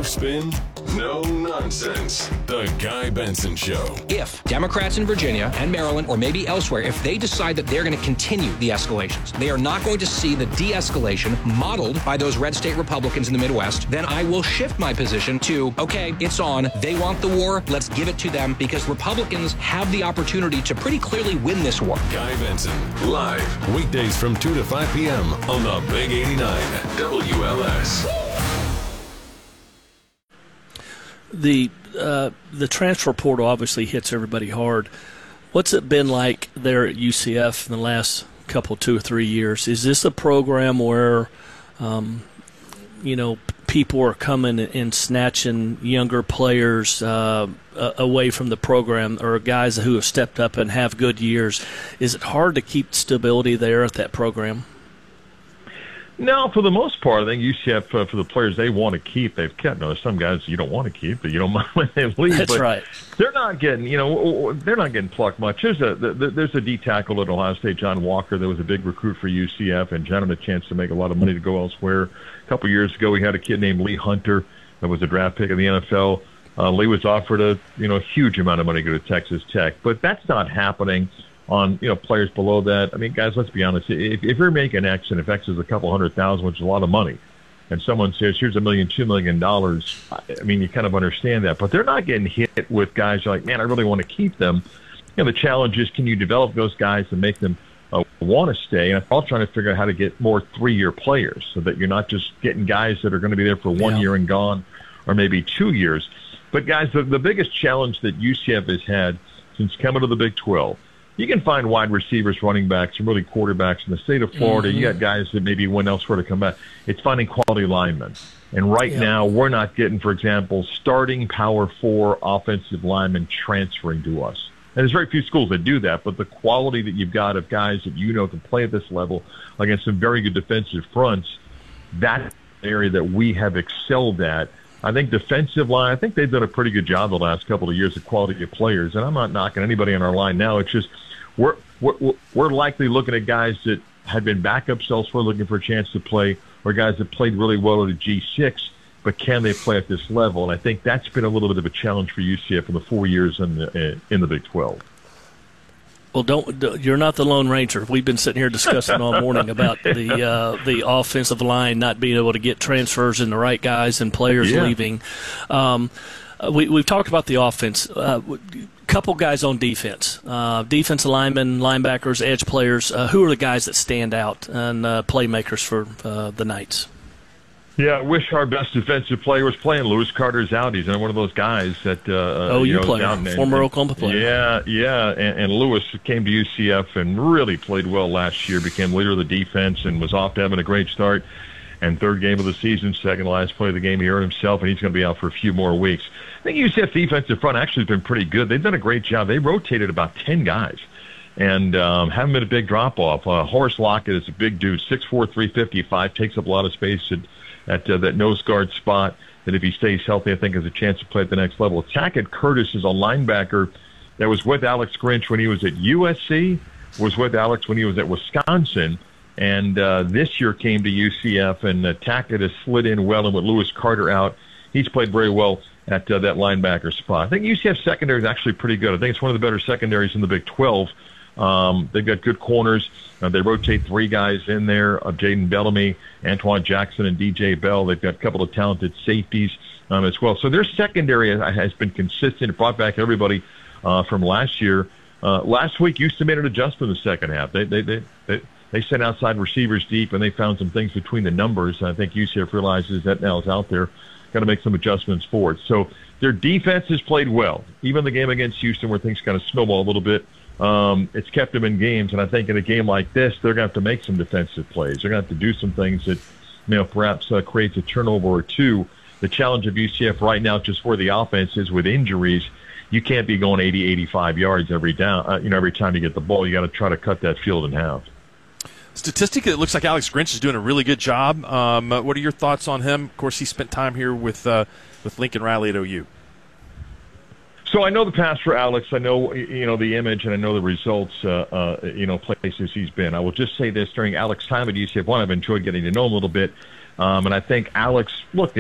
No spin, no nonsense. The Guy Benson Show. If Democrats in Virginia and Maryland, or maybe elsewhere, if they decide that they're going to continue the escalations, they are not going to see the de-escalation modeled by those red state Republicans in the Midwest, then I will shift my position to, okay, it's on. They want the war. Let's give it to them, because Republicans have the opportunity to pretty clearly win this war. Guy Benson, live, weekdays from 2 to 5 p.m. on the Big 89 WLS. The transfer portal obviously hits everybody hard. What's it been like there at UCF in the last couple, 2 or 3 years? Is this a program where, people are coming and snatching younger players away from the program, or guys who have stepped up and have good years? Is it hard to keep stability there at that program? No, for the most part, I think UCF, for the players they want to keep, they've kept. Now, there's some guys you don't want to keep, but you don't mind when they leave. That's right. They're not getting, they're not getting plucked much. There's a D tackle at Ohio State, John Walker, that was a big recruit for UCF, and John had a chance to make a lot of money to go elsewhere. A couple of years ago, we had a kid named Lee Hunter that was a draft pick of the NFL. Lee was offered a huge amount of money to go to Texas Tech, but that's not happening on players below that. I mean, guys, let's be honest. If you're making X, and if X is a couple $100,000, which is a lot of money, and someone says, here's $1 million, $2 million, I mean, you kind of understand that. But they're not getting hit with guys like, man, I really want to keep them. The challenge is, can you develop those guys and make them want to stay? And I'm all trying to figure out how to get more 3-year players so that you're not just getting guys that are going to be there for 1 year and gone, or maybe 2 years. But, guys, the biggest challenge that UCF has had since coming to the Big 12, you can find wide receivers, running backs, and really quarterbacks in the state of Florida. Mm-hmm. You got guys that maybe went elsewhere to come back. It's finding quality linemen. And right now, we're not getting, for example, starting Power 4 offensive linemen transferring to us. And there's very few schools that do that, but the quality that you've got of guys that can play at this level against some very good defensive fronts, that's an area that we have excelled at. I think defensive line, I think they've done a pretty good job the last couple of years of quality of players, and I'm not knocking anybody on our line now. It's just we're likely looking at guys that had been backups elsewhere looking for a chance to play, or guys that played really well at a G6, but can they play at this level? And I think that's been a little bit of a challenge for UCF in the 4 years in the Big 12. Well, you're not the Lone Ranger. We've been sitting here discussing all morning about the offensive line not being able to get transfers and the right guys and players leaving. We've talked about the offense. Couple guys on defense, defensive linemen, linebackers, edge players. Who are the guys that stand out and playmakers for the Knights? Yeah, I wish our best defensive player was playing. Lewis Carter's out. He's one of those guys that player, former Oklahoma player. Yeah, and Lewis came to UCF and really played well last year, became leader of the defense, and was off to having a great start. And third game of the season, second last play of the game, he hurt himself, and he's going to be out for a few more weeks. I think UCF's defensive front actually has been pretty good. They've done a great job. They rotated about 10 guys and haven't been a big drop-off. Horace Lockett is a big dude, 6'4", 355, takes up a lot of space at that nose guard spot, that if he stays healthy, I think has a chance to play at the next level. Tackett Curtis is a linebacker that was with Alex Grinch when he was at USC, was with Alex when he was at Wisconsin, and this year came to UCF, and Tackett has slid in well, and with Lewis Carter out, he's played very well at that linebacker spot. I think UCF secondary is actually pretty good. I think it's one of the better secondaries in the Big 12. They've got good corners. They rotate 3 guys in there, Jaden Bellamy, Antoine Jackson, and DJ Bell. They've got a couple of talented safeties as well. So their secondary has been consistent. It brought back everybody from last year. Last week, Houston made an adjustment in the second half. They sent outside receivers deep, and they found some things between the numbers. I think UCF realizes that now is out there. Got to make some adjustments for it. So their defense has played well. Even the game against Houston, where things kind of snowball a little bit, it's kept them in games. And I think in a game like this, they're going to have to make some defensive plays. They're going to have to do some things that perhaps creates a turnover or two. The challenge of UCF right now, just where the offense is with injuries, you can't be going 80, 85 yards every down. Every time you get the ball, you got to try to cut that field in half. Statistically, it looks like Alex Grinch is doing a really good job. What are your thoughts on him? Of course, he spent time here with Lincoln Riley at OU. So I know the past for Alex. I know the image, and I know the results. Places he's been. I will just say this: during Alex's time at UCF, I've enjoyed getting to know him a little bit, and I think Alex. Look,